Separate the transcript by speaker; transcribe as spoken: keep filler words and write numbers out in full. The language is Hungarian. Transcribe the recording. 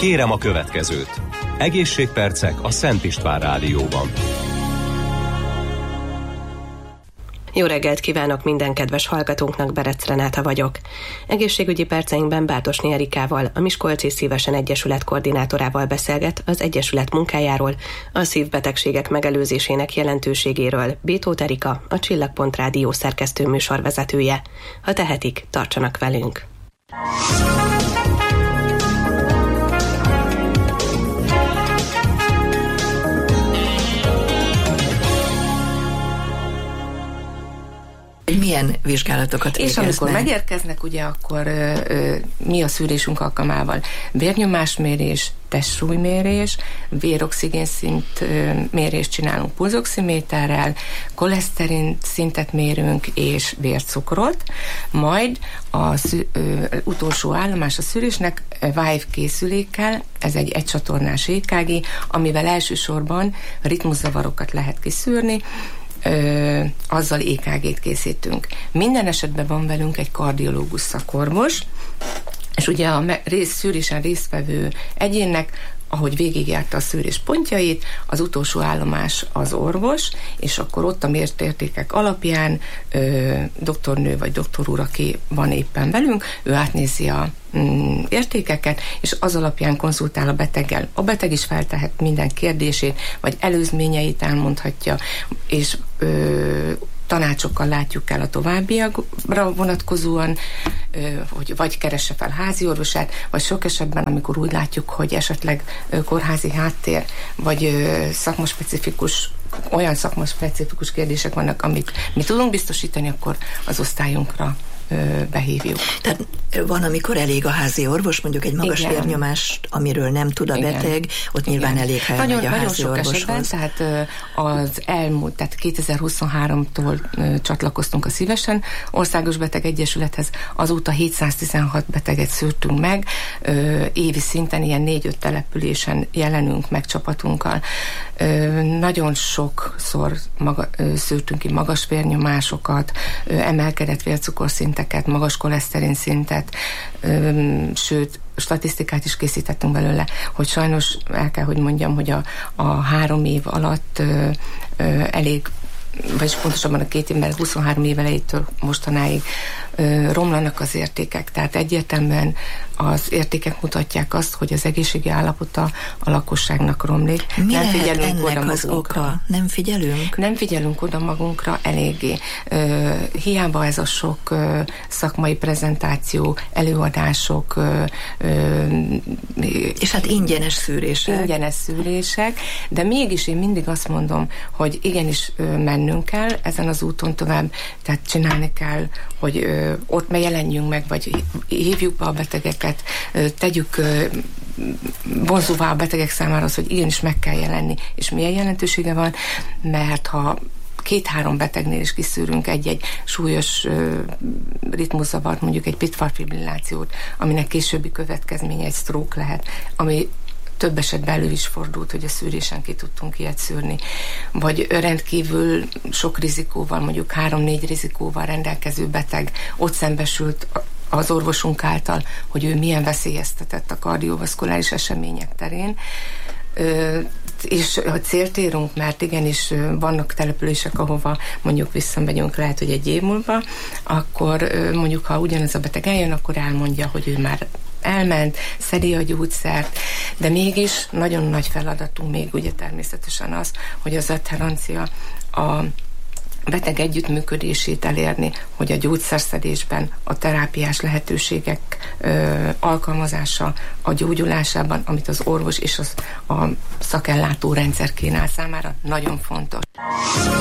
Speaker 1: Kérem a következőt. Egészségpercek a Szent István Rádióban.
Speaker 2: Jó reggelt kívánok minden kedves hallgatónknak, Berec Renáta vagyok. Egészségügyi perceinkben Bártosné Erikával, a Miskolci Szívesen Egyesület koordinátorával beszélget az Egyesület munkájáról, a szívbetegségek megelőzésének jelentőségéről. Bétóth Erika, a Csillagpont Rádió szerkesztő műsorvezetője. Ha tehetik, tartsanak velünk!
Speaker 3: Milyen vizsgálatokat végeznek?
Speaker 4: És amikor megérkeznek, ugye akkor ö, ö, mi a szűrésünk alkalmával? Vérnyomásmérés, testsúlymérés, véroxigénszint ö, mérést csinálunk pulzoximéterrel, koleszterin szintet mérünk és vércukrot, majd a szű, ö, utolsó állomás a szűrésnek Vive készülékkel, ez egy egycsatornás é ká gé, amivel elsősorban ritmuszavarokat lehet kiszűrni, Ö, azzal é ká gét készítünk. Minden esetben van velünk egy kardiológus szakorvos, és ugye a rész, szűrésen résztvevő egyénnek, ahogy végigjárta a szűrés pontjait, az utolsó állomás az orvos, és akkor ott a mért értékek alapján ö, doktornő vagy doktor úr, aki van éppen velünk, ő átnézi a mm, értékeket, és az alapján konzultál a beteggel. A beteg is feltehet minden kérdését, vagy előzményeit elmondhatja, és ö, tanácsokkal látjuk el a továbbiakra vonatkozóan, hogy vagy keresse fel házi orvosát, vagy sok esetben, amikor úgy látjuk, hogy esetleg kórházi háttér, vagy szakmaspecifikus, olyan szakmaspecifikus kérdések vannak, amik mi tudunk biztosítani, akkor az osztályunkra behívjuk.
Speaker 3: Tehát van, amikor elég a házi orvos, mondjuk egy magas
Speaker 4: Igen.
Speaker 3: vérnyomást, amiről nem tud a
Speaker 4: Igen.
Speaker 3: beteg, ott
Speaker 4: Igen.
Speaker 3: nyilván elég, ha elmegy a
Speaker 4: nagyon
Speaker 3: házi
Speaker 4: sok
Speaker 3: orvoshoz.
Speaker 4: Esetben, tehát az elmúlt, tehát kétezer-huszonháromtól csatlakoztunk a Szívesen Országos Beteg Egyesülethez, azóta hétszáztizenhat beteget szűrtünk meg, évi szinten ilyen négy-öt településen jelenünk meg csapatunkkal. Nagyon sokszor maga, szűrtünk ki magas vérnyomásokat, emelkedett vércukorszinteket, magas koleszterin szintet, sőt, statisztikát is készítettünk belőle, hogy sajnos el kell, hogy mondjam, hogy a, a három év alatt ö, ö, elég, vagyis pontosabban a két évben, huszonhárom év elejétől mostanáig ö, romlanak az értékek. Tehát egyértelműen az értékek mutatják azt, hogy az egészségi állapota a lakosságnak romlik.
Speaker 3: Mi
Speaker 4: nem
Speaker 3: lehet
Speaker 4: figyelünk
Speaker 3: ennek
Speaker 4: oda
Speaker 3: az
Speaker 4: magunkra.
Speaker 3: oka? Nem figyelünk?
Speaker 4: Nem figyelünk oda magunkra eléggé. Ö, hiába ez a sok ö, szakmai prezentáció, előadások, ö, ö,
Speaker 3: és hát ingyenes szűrések.
Speaker 4: Ingyenes szűrések, de mégis én mindig azt mondom, hogy igenis ö, mennünk kell ezen az úton tovább, tehát csinálni kell, hogy ö, ott jelenjünk meg, vagy hívjuk be a betegeket, tegyük vonzóvá a betegek számára az, hogy igenis meg kell jelenni. És milyen jelentősége van? Mert ha két-három betegnél is kiszűrünk egy-egy súlyos uh, ritmuszavart, mondjuk egy pitfalfibrillációt, aminek későbbi következménye egy stroke lehet, ami több esetben elő is fordult, hogy a szűrésen ki tudtunk ilyet szűrni. Vagy rendkívül sok rizikóval, mondjuk három-négy rizikóval rendelkező beteg ott szembesült az orvosunk által, hogy ő milyen veszélyeztetett a kardiovaszkuláris események terén. Ö, és a célt érünk, mert igenis vannak települések, ahova mondjuk visszamegyünk, lehet, hogy egy év múlva, akkor mondjuk, ha ugyanaz a beteg eljön, akkor elmondja, hogy ő már elment, szedi a gyógyszert, de mégis nagyon nagy feladatunk még ugye természetesen az, hogy az adherencia, a beteg együttműködését elérni, hogy a gyógyszerszedésben, a terápiás lehetőségek ö, alkalmazása a gyógyulásában, amit az orvos és az, a szakellátó rendszer kínál számára, nagyon fontos.